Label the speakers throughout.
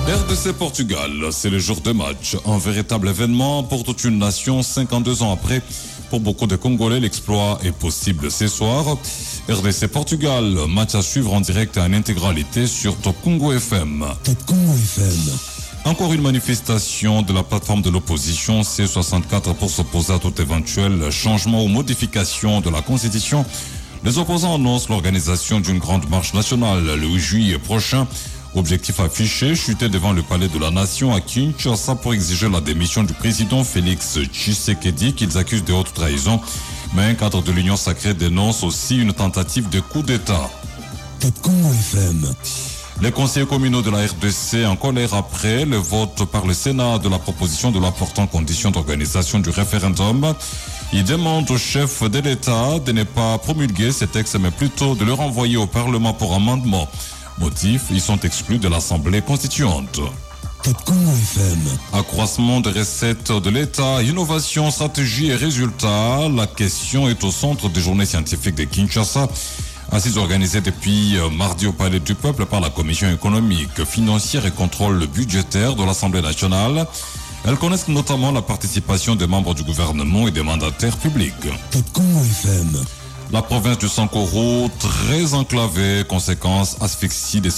Speaker 1: RDC Portugal, c'est le jour de match. Un véritable événement pour toute une nation 52 ans après. Pour beaucoup de Congolais, l'exploit est possible ce soir. RDC Portugal, match à suivre en direct et en intégralité sur Top Congo FM.
Speaker 2: Top Congo FM.
Speaker 1: Encore une manifestation de la plateforme de l'opposition C64 pour s'opposer à tout éventuel changement ou modification de la Constitution. Les opposants annoncent l'organisation d'une grande marche nationale le 8 juillet prochain. Objectif affiché, chuter devant le palais de la nation à Kinshasa pour exiger la démission du président Félix Tshisekedi qu'ils accusent de haute trahison. Mais un cadre de l'Union sacrée dénonce aussi une tentative de coup d'État.
Speaker 2: Top Congo FM.
Speaker 1: Les conseillers communaux de la RDC en colère après le vote par le Sénat de la proposition de loi portant conditions d'organisation du référendum. Ils demandent au chef de l'État de ne pas promulguer ces textes mais plutôt de le renvoyer au Parlement pour amendement. Motif, ils sont exclus de l'Assemblée constituante.
Speaker 2: Top Congo FM.
Speaker 1: Accroissement des recettes de l'État, innovation, stratégie et résultats. La question est au centre des journées scientifiques de Kinshasa. Assise organisée depuis mardi au Palais du Peuple par la Commission économique, financière et contrôle budgétaire de l'Assemblée nationale. Elles connaissent notamment la participation des membres du gouvernement et des mandataires publics.
Speaker 2: Top Congo FM.
Speaker 1: La province du Sankoro, très enclavée, conséquence asphyxie de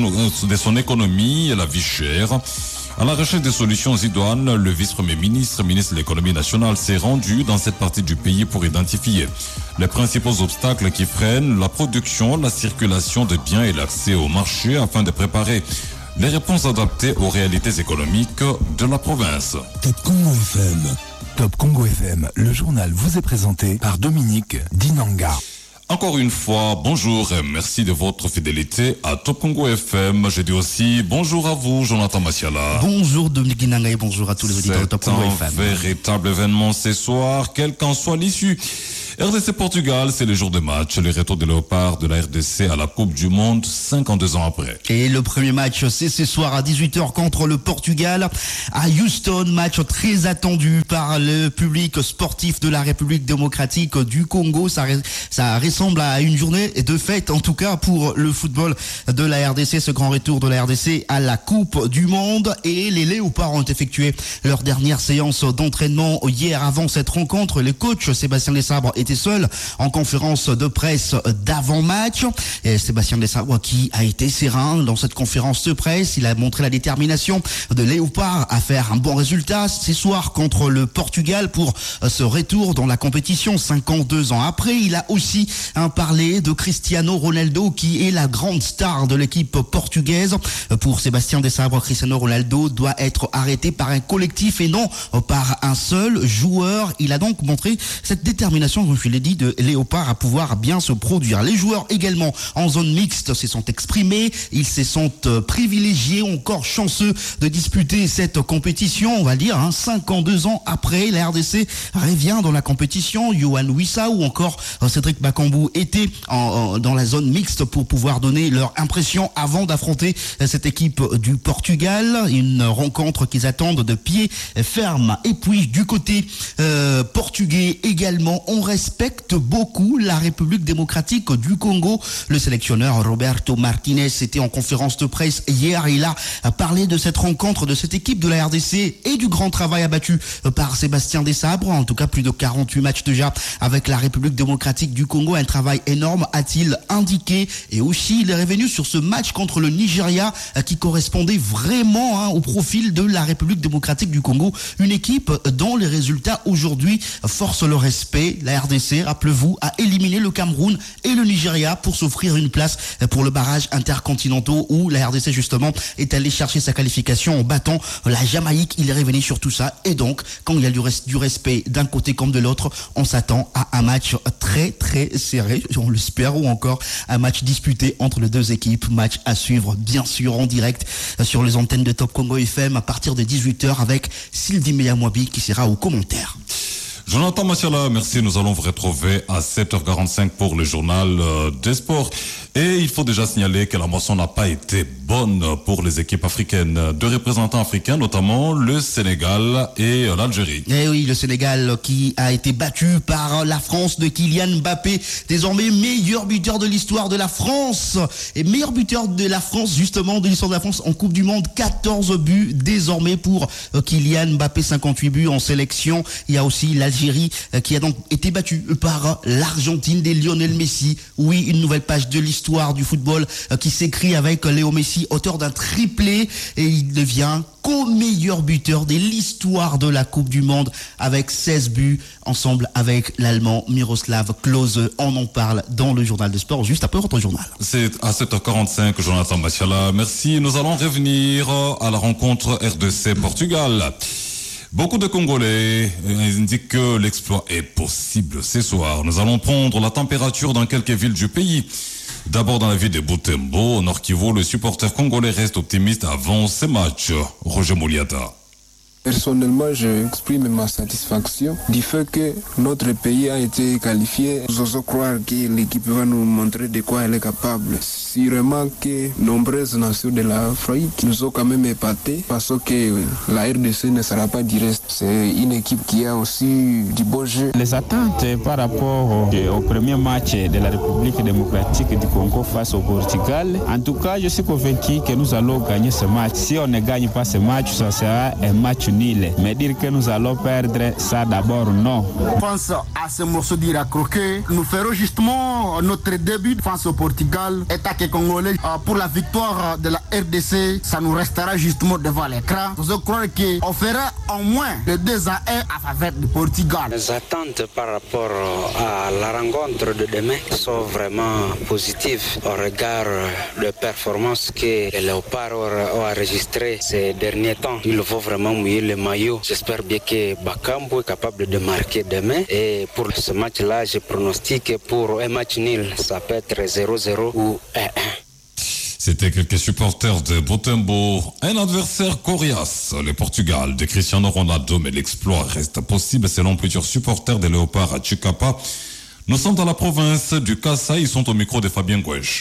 Speaker 1: son économie et la vie chère. À la recherche des solutions idoines, le vice-premier ministre de l'économie nationale, s'est rendu dans cette partie du pays pour identifier les principaux obstacles qui freinent la production, la circulation de biens et l'accès au marché afin de préparer les réponses adaptées aux réalités économiques de la province.
Speaker 2: Top Congo FM.
Speaker 3: Top Congo FM, le journal vous est présenté par Dominique Dinanga.
Speaker 1: Encore une fois, bonjour et merci de votre fidélité à Top Congo FM. Je dis aussi bonjour à vous, Jonathan Massiala.
Speaker 4: Bonjour Dominique Dinanga et bonjour à tous les auditeurs de Top Congo FM.
Speaker 1: C'est un véritable événement ce soir, quelle qu'en soit l'issue. RDC Portugal, c'est le jour de match, le retour de Léopard de la RDC à la Coupe du Monde 52 ans après.
Speaker 4: Et le premier match, c'est ce soir à 18h contre le Portugal à Houston. Match très attendu par le public sportif de la République démocratique du Congo. Ça ressemble à une journée de fête, en tout cas pour le football de la RDC. Ce grand retour de la RDC à la Coupe du Monde. Et les Léopards ont effectué leur dernière séance d'entraînement hier avant cette rencontre. Le coach Sébastien Desabre était seul en conférence de presse d'avant-match. Et Sébastien Desabre qui a été serein dans cette conférence de presse. Il a montré la détermination de Léopard à faire un bon résultat ce soir contre le Portugal pour ce retour dans la compétition 52 ans après. Il a aussi parlé de Cristiano Ronaldo qui est la grande star de l'équipe portugaise. Pour Sébastien Desabre, Cristiano Ronaldo doit être arrêté par un collectif et non par un seul joueur. Il a donc montré cette détermination, comme je l'ai dit, de Léopard à pouvoir bien se produire. Les joueurs également en zone mixte se sont exprimés. Ils se sont privilégiés, encore chanceux de disputer cette compétition, on va dire, 52 ans après. La RDC revient dans la compétition. Yohan Wissa ou encore Cédric Bakambu étaient dans la zone mixte pour pouvoir donner leur impression avant d'affronter cette équipe du Portugal. Une rencontre qu'ils attendent de pied ferme. Et puis du côté portugais également, on respecte beaucoup la République démocratique du Congo. Le sélectionneur Roberto Martinez était en conférence de presse hier. Il a parlé de cette rencontre, de cette équipe de la RDC et du grand travail abattu par Sébastien Desabre. En tout cas, plus de 48 matchs déjà avec la République démocratique du Congo. Un travail énorme, a-t-il indiqué. Et aussi, il est revenu sur ce match contre le Nigeria qui correspondait vraiment au profil de la République démocratique du Congo. Une équipe dont les résultats aujourd'hui forcent le respect. La RDC, rappelez-vous, a éliminé le Cameroun et le Nigeria pour s'offrir une place pour le barrage intercontinentaux où la RDC justement est allée chercher sa qualification en battant la Jamaïque. Il est revenu sur tout ça et donc quand il y a du respect d'un côté comme de l'autre, on s'attend à un match très très serré, on l'espère, ou encore un match disputé entre les deux équipes. Match à suivre bien sûr en direct sur les antennes de Top Congo FM à partir de 18h avec Sylvie Meyamwabi qui sera aux commentaires.
Speaker 1: Jonathan Massiala, merci. Nous allons vous retrouver à 7h45 pour le journal des sports. Et il faut déjà signaler que la moisson n'a pas été bonne pour les équipes africaines. Deux représentants africains, notamment le Sénégal et l'Algérie.
Speaker 4: Eh oui, le Sénégal qui a été battu par la France de Kylian Mbappé, désormais meilleur buteur de l'histoire de la France. Et meilleur buteur de la France, justement, de l'histoire de la France en Coupe du Monde. 14 buts désormais pour Kylian Mbappé, 58 buts en sélection. Il y a aussi l'Algérie qui a donc été battue par l'Argentine des Lionel Messi. Oui, une nouvelle page de l'histoire du football qui s'écrit avec Léo Messi, auteur d'un triplé, et il devient co-meilleur buteur de l'histoire de la Coupe du Monde avec 16 buts ensemble avec l'Allemand Miroslav Klose. On en parle dans le journal de sport juste après votre journal.
Speaker 1: C'est à 7h45, Jonathan Machiala. Merci. Nous allons revenir à la rencontre RDC-Portugal. Beaucoup de Congolais indiquent que l'exploit est possible ce soir. Nous allons prendre la température dans quelques villes du pays. D'abord dans la ville de Butembo, au Nord Kivu, le supporter congolais reste optimiste avant ce match. Roger Mouliata.
Speaker 5: Personnellement, j'exprime ma satisfaction du fait que notre pays a été qualifié. J'ose croire que l'équipe va nous montrer de quoi elle est capable. Sûrement que nombreuses nations de l'Afrique nous ont quand même épatés parce que la RDC ne sera pas du reste. C'est une équipe qui a aussi du beau jeu.
Speaker 6: Les attentes par rapport au premier match de la République démocratique du Congo face au Portugal, en tout cas, je suis convaincu que nous allons gagner ce match. Si on ne gagne pas ce match, ça sera un match nul. Mais dire que nous allons perdre, ça d'abord, non.
Speaker 7: Face à ce morceau d'Irakroquet, nous ferons justement notre début face au Portugal. État congolais, pour la victoire de la RDC, ça nous restera justement devant l'écran. Je crois qu'on fera au moins le 2-1 à faveur du Portugal.
Speaker 8: Les attentes par rapport à la rencontre de demain sont vraiment positives au regard de performances que les Léopards ont enregistrées ces derniers temps. Il faut vraiment mouiller le maillot. J'espère bien que Bakambu est capable de marquer demain. Et pour ce match-là, je pronostique pour un match nul. Ça peut être 0-0 ou 1-1.
Speaker 1: C'était quelques supporters de Butembo. Un adversaire coriace, le Portugal de Cristiano Ronaldo, mais l'exploit reste possible selon plusieurs supporters des Léopards à Chikapa. Nous sommes dans la province du Kassai, ils sont au micro de Fabien Gouesch.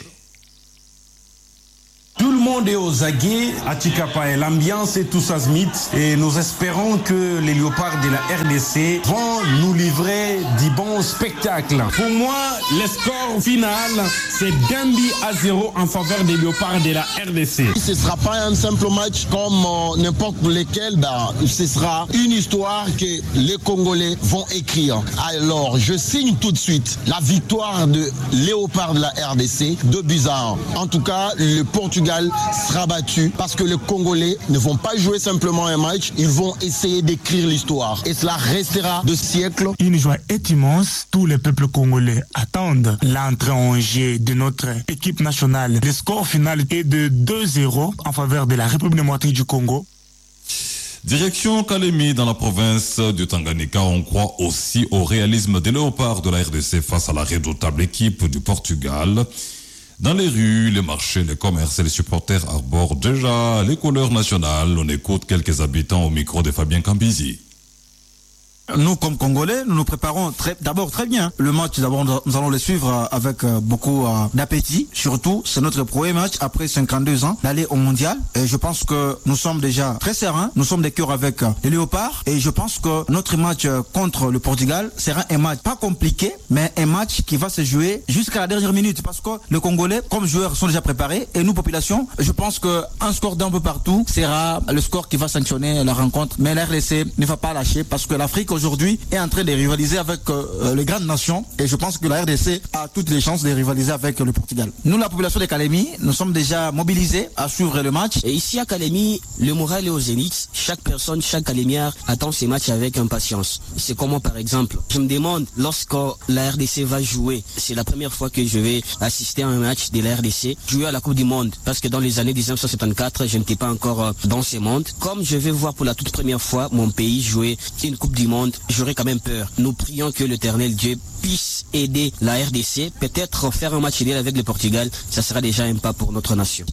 Speaker 9: Tout le monde est aux aguets à Chikapa et l'ambiance est tous azimut et nous espérons que les Léopards de la RDC vont nous livrer du bon spectacle. Pour moi, le score final, c'est 2-0 en faveur des Léopards de la RDC.
Speaker 7: Ce ne sera pas un simple match comme n'importe lequel, ce sera une histoire que les Congolais vont écrire. Alors, je signe tout de suite la victoire de Léopards de la RDC, 2-1. En tout cas, le Portugal sera battu parce que les Congolais ne vont pas jouer simplement un match, ils vont essayer d'écrire l'histoire et cela restera de siècles.
Speaker 10: Une joie est immense, tous les peuples congolais attendent l'entrée en jeu de notre équipe nationale. Le score final est de 2-0 en faveur de la République démocratique du Congo.
Speaker 1: Direction Kalemi dans la province du Tanganyika, on croit aussi au réalisme des Léopards de la RDC face à la redoutable équipe du Portugal. Dans les rues, les marchés, les commerces et les supporters arborent déjà les couleurs nationales. On écoute quelques habitants au micro de Fabien Cambizi.
Speaker 11: Nous, comme Congolais, nous nous préparons d'abord très bien. Le match, d'abord, nous allons le suivre avec beaucoup d'appétit. Surtout, c'est notre premier match après 52 ans d'aller au mondial. Et je pense que nous sommes déjà très sereins. Nous sommes des cœurs avec les Léopards. Et je pense que notre match contre le Portugal sera un match pas compliqué, mais un match qui va se jouer jusqu'à la dernière minute. Parce que les Congolais, comme joueurs, sont déjà préparés. Et nous, population, je pense qu'un score d'un peu partout sera le score qui va sanctionner la rencontre. Mais la RDC ne va pas lâcher parce que l'Afrique aujourd'hui est en train de rivaliser avec les grandes nations et je pense que la RDC a toutes les chances de rivaliser avec le Portugal. Nous, la population de Kalemi, nous sommes déjà mobilisés à suivre le match.
Speaker 12: Et ici à Kalemi, le moral est au zénith. Chaque personne, chaque Kalémiard attend ces matchs avec impatience. C'est comment par exemple, je me demande lorsque la RDC va jouer, c'est la première fois que je vais assister à un match de la RDC, jouer à la Coupe du Monde parce que dans les années 1974, je n'étais pas encore dans ces mondes. Comme je vais voir pour la toute première fois mon pays jouer une Coupe du Monde, j'aurais quand même peur. Nous prions que l'Éternel Dieu puisse aider la RDC, peut-être faire un match idéal avec le Portugal, ça sera déjà un pas pour notre nation.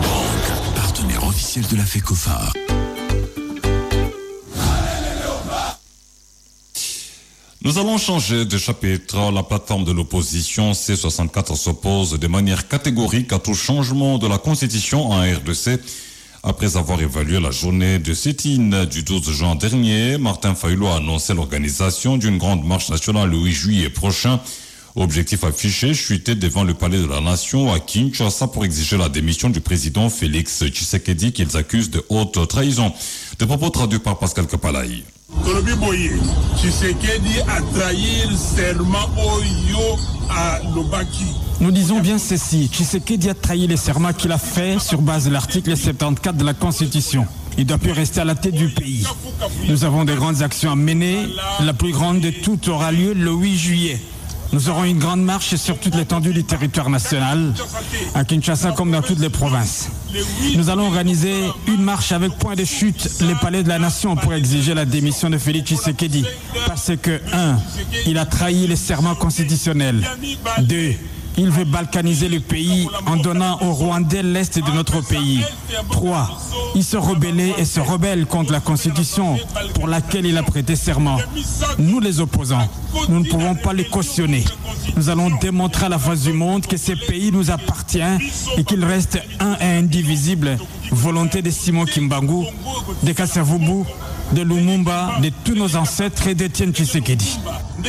Speaker 3: Partenaire officiel de la FECOFA.
Speaker 1: Nous allons changer de chapitre. La plateforme de l'opposition C64 s'oppose de manière catégorique à tout changement de la Constitution en RDC. Après avoir évalué la journée de sit-in du 12 juin dernier, Martin Fayulu a annoncé l'organisation d'une grande marche nationale le 8 juillet prochain. Objectif affiché, chuter devant le palais de la Nation à Kinshasa pour exiger la démission du président Félix Tshisekedi qu'ils accusent de haute trahison. Des propos traduits par Pascal Kapalaï.
Speaker 13: Tolobi Boye, Tshisekedi a trahi le serment à Lobaki.
Speaker 14: Nous disons bien ceci, Tshisekedi a trahi les serments qu'il a fait sur base de l'article 74 de la Constitution. Il doit plus rester à la tête du pays. Nous avons des grandes actions à mener. La plus grande de toutes aura lieu le 8 juillet. Nous aurons une grande marche sur toute l'étendue du territoire national, à Kinshasa comme dans toutes les provinces. Nous allons organiser une marche avec point de chute, les palais de la Nation, pour exiger la démission de Félix Tshisekedi. Parce que, 1, il a trahi les serments constitutionnels. 2, il veut balkaniser le pays en donnant aux Rwandais l'Est de notre pays. 3. Il se rebellait et se rebelle contre la Constitution pour laquelle il a prêté serment. Nous les opposants, nous ne pouvons pas les cautionner. Nous allons démontrer à la face du monde que ce pays nous appartient et qu'il reste un et indivisible. Volonté de Simon Kimbangu, de Kassavubu, de Lumumba, de tous nos ancêtres et d'Étienne Tshisekedi.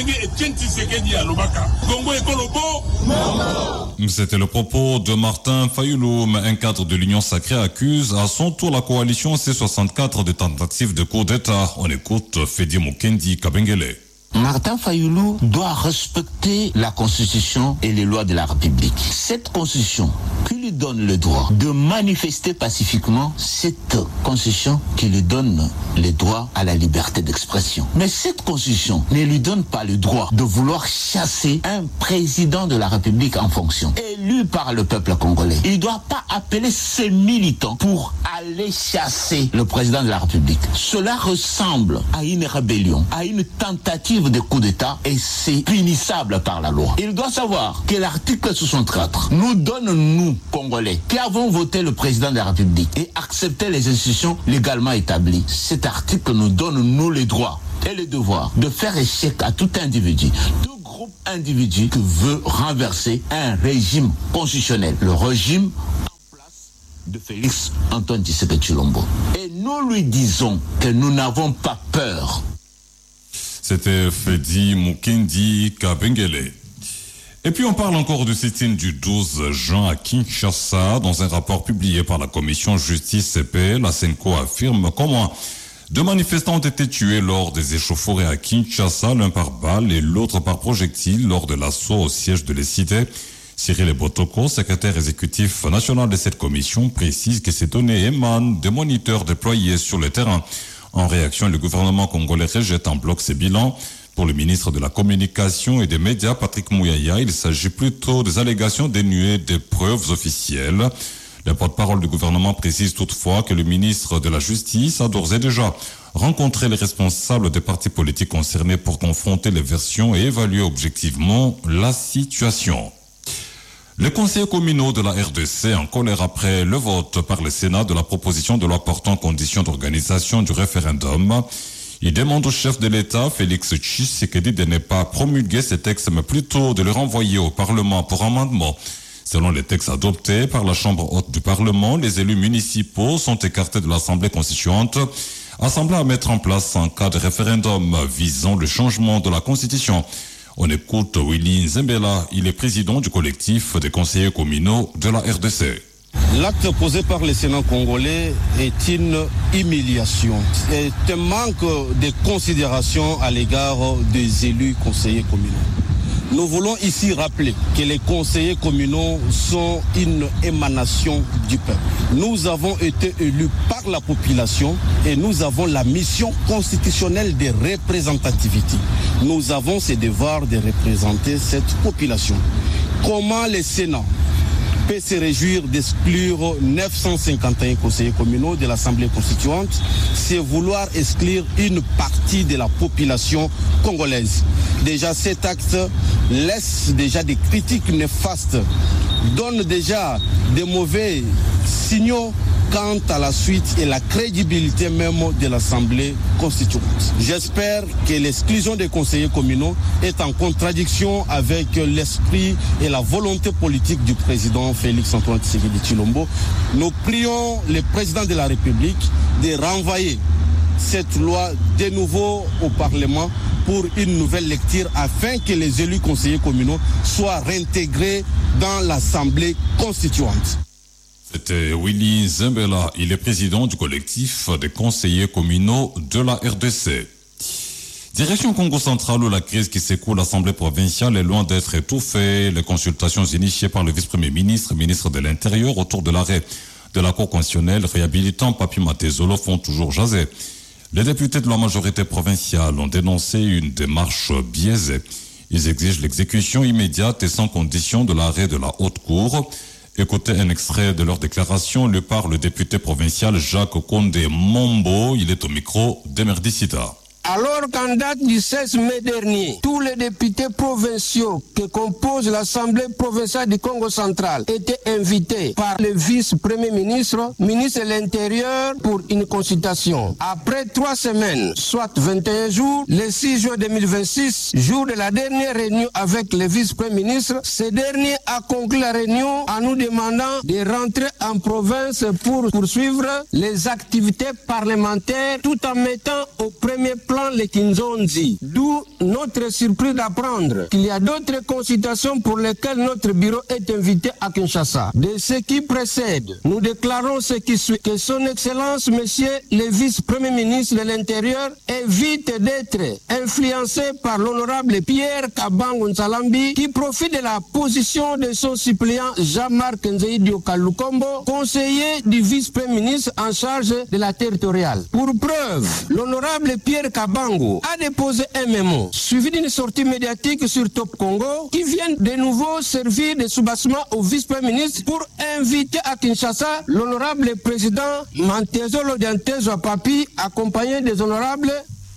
Speaker 1: C'était le propos de Martin Fayulu. Un cadre de l'Union sacrée accuse à son tour la coalition C64 de tentatives de coup d'État. On écoute Fedi Mukendi Kabengele.
Speaker 15: Martin Fayulu doit respecter la Constitution et les lois de la République. Cette Constitution qui lui donne le droit de manifester pacifiquement, cette Constitution qui lui donne le droit à la liberté d'expression. Mais cette Constitution ne lui donne pas le droit de vouloir chasser un président de la République en fonction, élu par le peuple congolais. Il ne doit pas appeler ses militants pour aller chasser le président de la République. Cela ressemble à une rébellion, à une tentative de coup d'État et c'est punissable par la loi. Il doit savoir que l'article 64 nous donne, nous, Congolais, qui avons voté le président de la République et accepté les institutions légalement établies. Cet article nous donne, nous, les droits et le devoir de faire échec à tout individu, tout groupe individu qui veut renverser un régime constitutionnel. Le régime en place de Félix Antoine Tshisekedi Tshilombo. Et nous lui disons que nous n'avons pas peur.
Speaker 1: C'était Fedi Mukendi Kabengele. Et puis on parle encore du sit-in du 12 juin à Kinshasa. Dans un rapport publié par la commission justice et paix, la Senko affirme qu'au moins 2 manifestants ont été tués lors des échauffourées à Kinshasa, l'un par balle et l'autre par projectile lors de l'assaut au siège de l'ECID. Cyril Botoko, secrétaire exécutif national de cette commission, précise que ces données émanent des moniteurs déployés sur le terrain. En réaction, le gouvernement congolais rejette en bloc ces bilans. Pour le ministre de la Communication et des Médias, Patrick Mouyaya, il s'agit plutôt des allégations dénuées de preuves officielles. Le porte-parole du gouvernement précise toutefois que le ministre de la Justice a d'ores et déjà rencontré les responsables des partis politiques concernés pour confronter les versions et évaluer objectivement la situation. Les conseillers communaux de la RDC en colère après le vote par le Sénat de la proposition de loi portant conditions d'organisation du référendum. Ils demandent au chef de l'État, Félix Tshisekedi, de ne pas promulguer ces textes, mais plutôt de les renvoyer au Parlement pour amendement. Selon les textes adoptés par la Chambre haute du Parlement, les élus municipaux sont écartés de l'Assemblée constituante, assemblée à mettre en place en cas de référendum visant le changement de la Constitution. On écoute Willy Nzembela, il est président du collectif des conseillers communaux de la RDC.
Speaker 16: L'acte posé par le Sénat congolais est une humiliation, c'est un manque de considération à l'égard des élus conseillers communaux. Nous voulons ici rappeler que les conseillers communaux sont une émanation du peuple. Nous avons été élus par la population et nous avons la mission constitutionnelle de représentativité. Nous avons ce devoir de représenter cette population. Comment le Sénat peut se réjouir d'exclure 951 conseillers communaux de l'Assemblée constituante, c'est vouloir exclure une partie de la population congolaise. Déjà, cet acte laisse déjà des critiques néfastes, donne déjà des mauvais signaux quant à la suite et la crédibilité même de l'Assemblée constituante. J'espère que l'exclusion des conseillers communaux est en contradiction avec l'esprit et la volonté politique du président Félix-Antoine Tshisekedi Tshilombo. Nous prions le président de la République de renvoyer cette loi de nouveau au Parlement pour une nouvelle lecture afin que les élus conseillers communaux soient réintégrés dans l'Assemblée constituante.
Speaker 1: C'était Willy Zembela, il est président du collectif des conseillers communaux de la RDC. Direction Congo central où la crise qui secoue l'Assemblée provinciale est loin d'être étouffée. Les consultations initiées par le vice-premier ministre, ministre de l'Intérieur, autour de l'arrêt de la Cour constitutionnelle réhabilitant Papi Matezolo font toujours jaser. Les députés de la majorité provinciale ont dénoncé une démarche biaisée. Ils exigent l'exécution immédiate et sans condition de l'arrêt de la Haute Cour. Écoutez un extrait de leur déclaration lu par le député provincial Jacques Condé Mombo. Il est au micro d'Emerdicita.
Speaker 17: Alors qu'en date du 16 mai dernier, tous les députés provinciaux qui composent l'Assemblée provinciale du Congo central étaient invités par le vice-premier ministre, ministre de l'Intérieur, pour une consultation. Après 3 semaines, soit 21 jours, le 6 juin 2026, jour de la dernière réunion avec le vice-premier ministre, ce dernier a conclu la réunion en nous demandant de rentrer en province pour poursuivre les activités parlementaires tout en mettant au premier plan les Kinzonzi. D'où notre surprise d'apprendre qu'il y a d'autres consultations pour lesquelles notre bureau est invité à Kinshasa. De ce qui précède, nous déclarons ce qui suit, que son Excellence, Monsieur le vice-premier ministre de l'Intérieur, évite d'être influencé par l'honorable Pierre Kabango Nsalambi, qui profite de la position de son suppléant Jean-Marc Nzeïdio Kalukombo, conseiller du vice-premier ministre en charge de la territoriale. Pour preuve, l'honorable Pierre Kabango a déposé un mémo suivi d'une sortie médiatique sur Top Congo qui vient de nouveau servir de soubassement au vice-premier ministre pour inviter à Kinshasa l'honorable président Matezolo Diantezo Papi accompagné des honorables.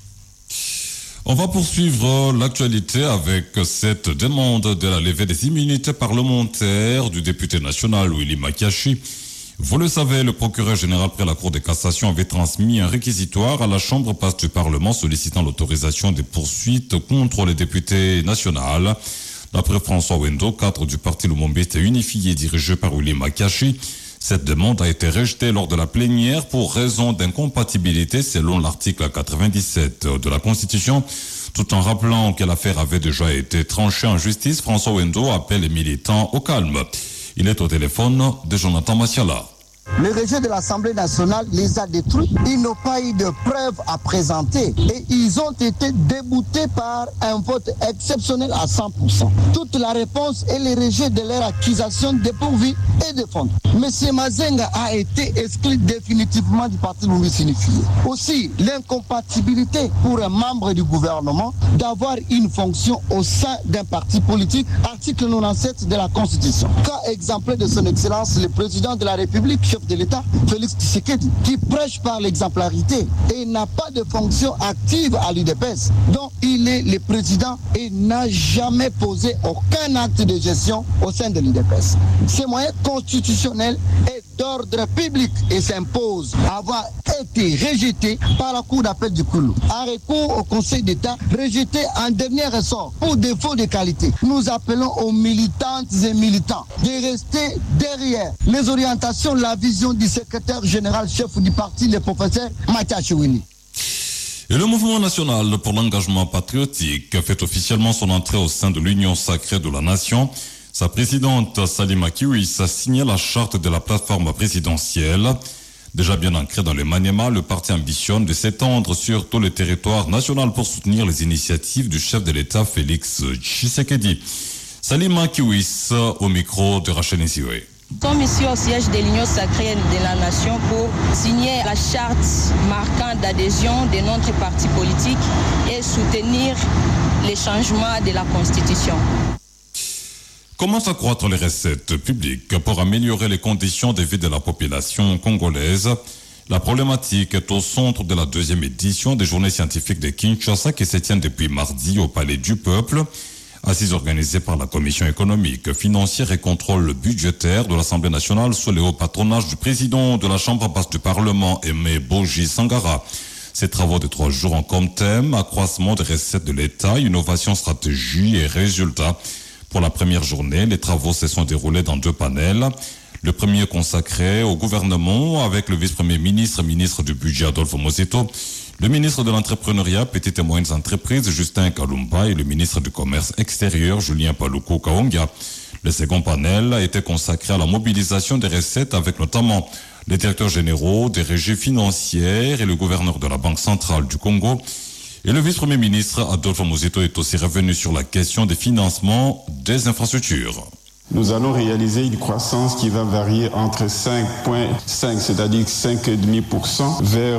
Speaker 1: On va poursuivre l'actualité avec cette demande de la levée des immunités parlementaires du député national Willy Makashi. Vous le savez, le procureur général près la Cour de cassation avait transmis un réquisitoire à la Chambre basse du Parlement sollicitant l'autorisation des poursuites contre les députés nationaux. D'après François Wendo, cadre du parti Lumombiste unifié dirigé par Willy Makashi, cette demande a été rejetée lors de la plénière pour raison d'incompatibilité selon l'article 97 de la Constitution. Tout en rappelant que l'affaire avait déjà été tranchée en justice, François Wendo appelle les militants au calme. Il est au téléphone de Jonathan Massiala.
Speaker 18: Le rejet de l'Assemblée nationale les a détruits. Ils n'ont pas eu de preuves à présenter et ils ont été déboutés par un vote exceptionnel à 100%. Toute la réponse est le rejet de leur accusation dépourvue et défendue. M. Mazenga a été exclu définitivement du parti Lumbisi unifié. Aussi, l'incompatibilité pour un membre du gouvernement d'avoir une fonction au sein d'un parti politique, article 97 de la Constitution. Cas exemplaire de son Excellence, le président de la République, chef de l'État, Félix Tshisekedi, qui prêche par l'exemplarité et n'a pas de fonction active à l'UDPS, dont il est le président et n'a jamais posé aucun acte de gestion au sein de l'UDPS. Ce moyen constitutionnel est d'ordre public et s'impose avoir été rejeté par la Cour d'appel du Koulou. Un recours au Conseil d'État rejeté en dernier ressort pour défaut de qualité. Nous appelons aux militantes et militants de rester derrière les orientations, la vision du secrétaire général chef du parti, le professeur Mathias Willy.
Speaker 1: Et le mouvement national pour l'engagement patriotique fait officiellement son entrée au sein de l'Union sacrée de la nation. Sa présidente Salima Kiwis a signé la charte de la plateforme présidentielle. Déjà bien ancré dans le Maniema, le parti ambitionne de s'étendre sur tout le territoire national pour soutenir les initiatives du chef de l'État Félix Tshisekedi. Salima Kiwis au micro de Rachel Nsiwe.
Speaker 19: Nous sommes ici au siège de l'Union sacrée de la nation pour signer la charte marquant d'adhésion de notre parti politique et soutenir les changements de la Constitution.
Speaker 1: Comment accroître les recettes publiques pour améliorer les conditions de vie de la population congolaise? La problématique est au centre de la deuxième édition des Journées scientifiques de Kinshasa qui se tiennent depuis mardi au Palais du Peuple. Assise organisée par la Commission économique, financière et contrôle budgétaire de l'Assemblée nationale sous le haut patronage du président de la Chambre basse du Parlement, Aimé Boji Sangara. Ces travaux de 3 jours ont comme thème accroissement des recettes de l'État, innovation, stratégie et résultats. Pour la première journée, les travaux se sont déroulés dans 2 panels. Le premier consacré au gouvernement avec le vice-premier ministre, ministre du budget Adolphe Mosito, le ministre de l'entrepreneuriat, petites et moyennes entreprises Justin Kalumba et le ministre du commerce extérieur Julien Paluku Kaonga. Le second panel a été consacré à la mobilisation des recettes avec notamment les directeurs généraux des régies financières et le gouverneur de la Banque centrale du Congo. Et le vice-premier ministre Adolphe Mosito est aussi revenu sur la question des financements des infrastructures.
Speaker 20: Nous allons réaliser une croissance qui va varier entre 5,5, c'est-à-dire 5,5% vers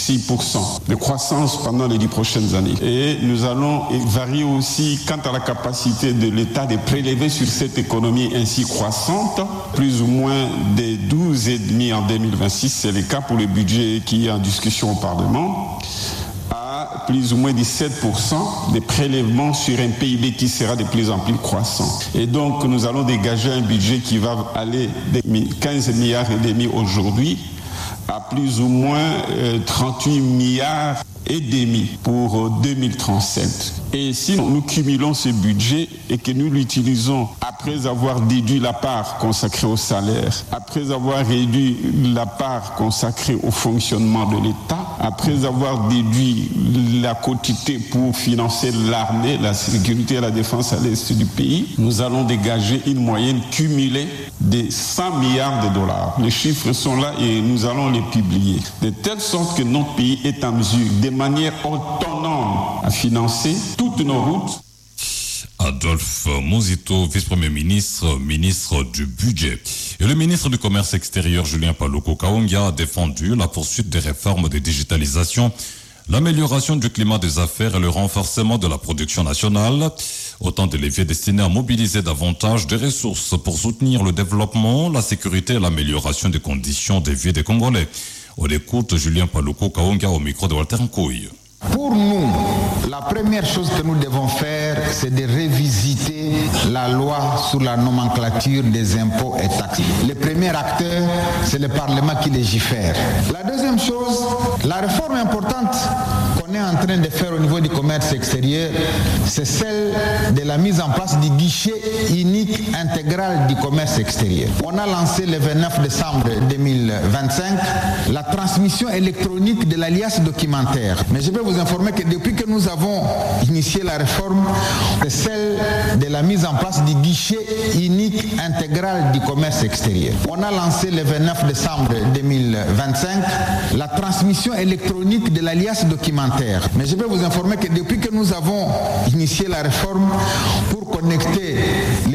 Speaker 20: 6% de croissance pendant les 10 prochaines années. Et nous allons varier aussi quant à la capacité de l'État de prélever sur cette économie ainsi croissante, plus ou moins des 12,5 en 2026, c'est le cas pour le budget qui est en discussion au Parlement, à plus ou moins 17% des prélèvements sur un PIB qui sera de plus en plus croissant. Et donc nous allons dégager un budget qui va aller de 15 milliards et demi aujourd'hui à plus ou moins 38 milliards et demi pour 2037. Et si nous cumulons ce budget et que nous l'utilisons après avoir déduit la part consacrée au salaire, après avoir réduit la part consacrée au fonctionnement de l'État, après avoir déduit la quotité pour financer l'armée, la sécurité et la défense à l'est du pays, nous allons dégager une moyenne cumulée de 100 milliards de dollars. Les chiffres sont là et nous allons les publier. De telle sorte que notre pays est en mesure, de manière autonome, à financer toutes nos routes.
Speaker 1: Adolphe Mosito, vice-premier ministre, ministre du budget. Et le ministre du commerce extérieur, Julien Paluku Kaonga, a défendu la poursuite des réformes de digitalisation, l'amélioration du climat des affaires et le renforcement de la production nationale. Autant de leviers destinés à mobiliser davantage de ressources pour soutenir le développement, la sécurité et l'amélioration des conditions de vie des Congolais. On écoute Julien Paluku Kaonga au micro de Walter Nkouille.
Speaker 21: Pour nous, la première chose que nous devons faire, c'est de revisiter la loi sur la nomenclature des impôts et taxes. Le premier acteur, c'est le Parlement qui légifère. La deuxième chose, la réforme importante qu'on est en train de faire au niveau du commerce extérieur, c'est celle de la mise en place du guichet unique intégral du commerce extérieur. On a lancé le 29 décembre 2025 la transmission électronique de l'alias documentaire. Mais je vais vous informer que depuis que nous avons initié la réforme, c'est celle de la mise en place du guichet unique intégral du commerce extérieur. On a lancé le 29 décembre 2025 la transmission électronique de l'alias documentaire. Mais je vais vous informer que depuis que nous avons initié la réforme pour connecter